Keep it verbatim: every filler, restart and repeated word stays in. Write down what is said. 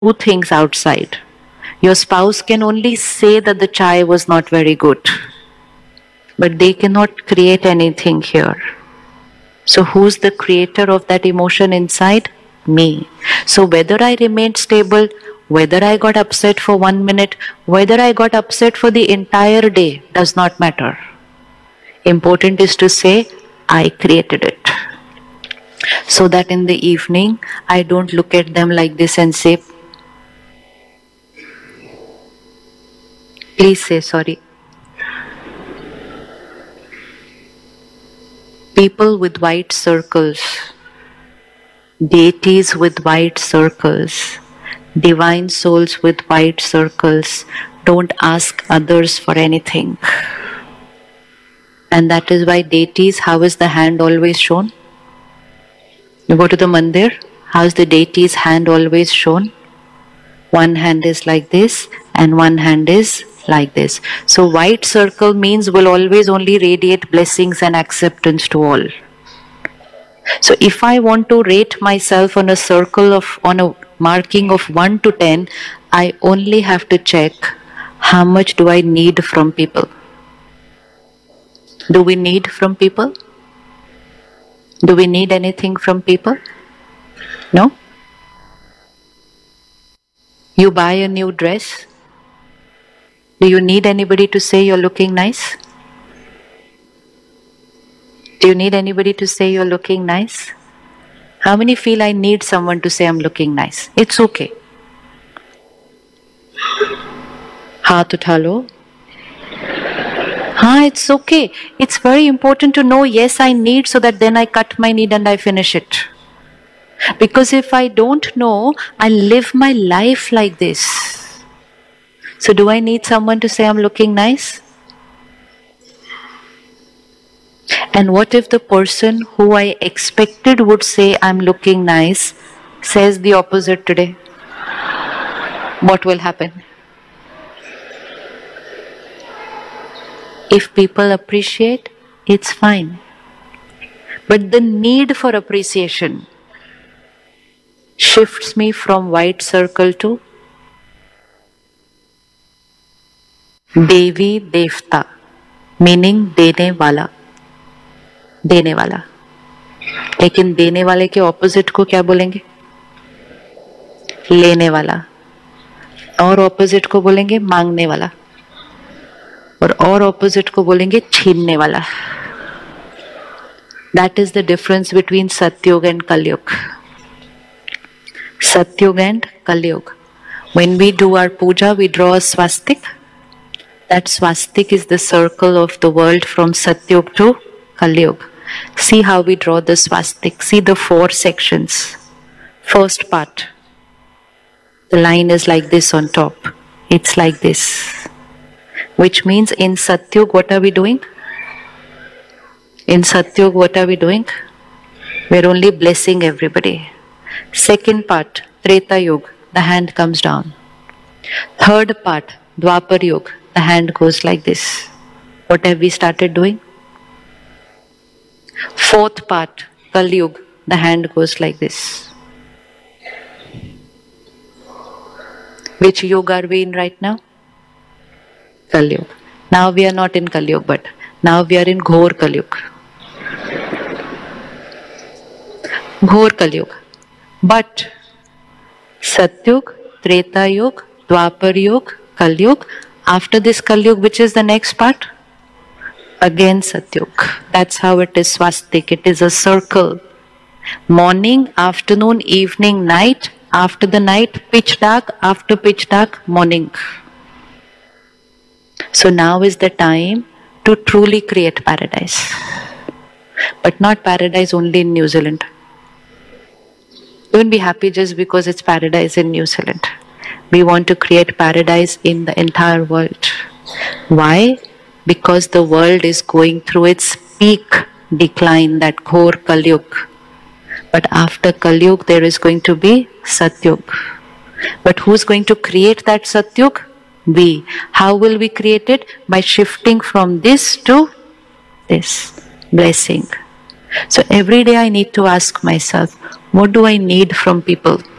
do things outside. Your spouse can only say that the chai was not very good, but they cannot create anything here. So who's the creator of that emotion inside? Me. So whether I remained stable, whether I got upset for one minute, whether I got upset for the entire day, does not matter. Important is to say, I created it. So that in the evening, I don't look at them like this and say, please say sorry. People with white circles, deities with white circles, divine souls with white circles don't ask others for anything. And that is why deities, how is the hand always shown? You go to the mandir, how is the deity's hand always shown? One hand is like this and one hand is like this. So white circle means will always only radiate blessings and acceptance to all. So if I want to rate myself on a circle of, on a marking of one to ten, I only have to check how much do I need from people. Do we need from people? Do we need anything from people? No? You buy a new dress. Do you need anybody to say you're looking nice? Do you need anybody to say you're looking nice? How many feel I need someone to say I'm looking nice? It's okay. Haath utha lo. Ah, it's okay. It's very important to know, yes, I need, so that then I cut my need and I finish it. Because if I don't know, I live my life like this. So do I need someone to say I'm looking nice? And what if the person who I expected would say I'm looking nice says the opposite today? What will happen? If people appreciate, it's fine. But the need for appreciation shifts me from white circle to Devi Devta, meaning देने वाला, देने वाला. लेकिन देने वाले के opposite को क्या बोलेंगे? लेने वाला. और ऑपोजिट को बोलेंगे मांगने वाला. और और ऑपोजिट को बोलेंगे छीनने वाला. That is the difference between Satyug and Kalyug. Satyug and Kalyug. When we do our puja, we draw a swastik. That swastik is the circle of the world from Satyug to Kalyug. See how we draw the swastik. See the four sections. First part. The line is like this on top. It's like this. Which means in Satyug, what are we doing? In Satyug, what are we doing? We're only blessing everybody. Second part, Treta Yuga, the hand comes down. Third part, Dwapar Yuga, the hand goes like this. What have we started doing? Fourth part, Kali Yuga, the hand goes like this. Which yuga are we in right now? Kali Yuga. Now we are not in Kali Yuga, but now we are in Ghor Kali Yuga. Ghor Kali Yuga. But Satyug, Treta Yuga, Dwapar Yuga, Kali Yuga. After this Kali Yuga, which is the next part? Again Satyug. That's how it is swastik. It is a circle. Morning, afternoon, evening, night. After the night, pitch dark. After pitch dark, morning. So now is the time to truly create paradise. But not paradise only in New Zealand. Don't be happy just because it's paradise in New Zealand. We want to create paradise in the entire world. Why? Because the world is going through its peak decline, that Ghor Kali Yuga. But after Kali Yuga, there is going to be Satyug. But who's going to create that Satyug? We. How will we create it? By shifting from this to this. Blessing. So every day I need to ask myself, what do I need from people?